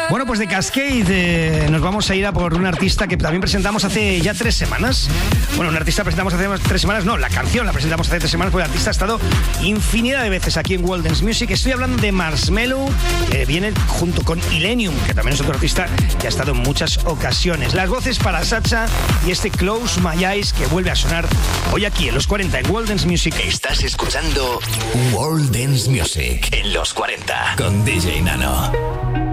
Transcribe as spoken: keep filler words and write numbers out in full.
Bueno, pues de Cascade eh, nos vamos a ir a por un artista que también presentamos hace ya tres semanas. Bueno, un artista presentamos hace tres semanas, no, la canción la presentamos hace tres semanas porque el artista ha estado infinidad de veces aquí en World Dance Music. Estoy hablando de Marshmello, que viene junto con Illenium, que también es otro artista que ha estado en muchas ocasiones. Las voces para Sacha y este Close My Eyes que vuelve a sonar hoy aquí en los cuarenta en World Dance Music. Estás escuchando World Dance Music en los cuarenta con D J Nano.